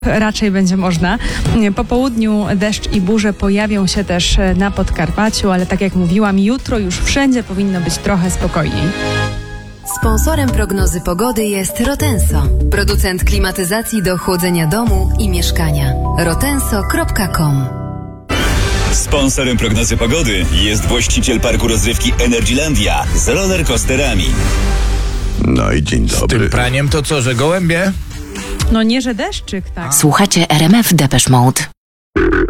raczej będzie można. Po południu deszcz i burze pojawią się też na Podkarpaciu, ale tak jak mówiłam, jutro już wszędzie powinno być trochę spokojniej. Sponsorem prognozy pogody jest Rotenso, producent klimatyzacji do chłodzenia domu i mieszkania. rotenso.com. Sponsorem prognozy pogody jest właściciel parku rozrywki Energylandia z rollercoasterami. No i dzień Z dobry. tym praniem to co, że gołębie? No nie, że deszczyk, tak. Słuchacie RMF Depeche Mode.